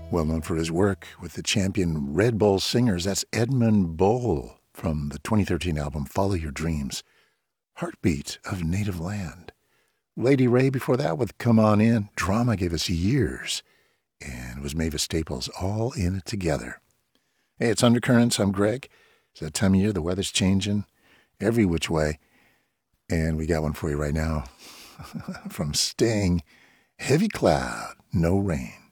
Well known for his work with the champion Red Bull Singers, that's Edmund Boll from the 2013 album Follow Your Dreams. Heartbeat of Native Land. Lady Ray before that with Come On In. Drama gave us Years. And it was Mavis Staples, All In It Together. Hey, it's Undercurrents. I'm Greg. It's that time of year. The weather's changing every which way. And we got one for you right now from Sting. Heavy Cloud, No Rain.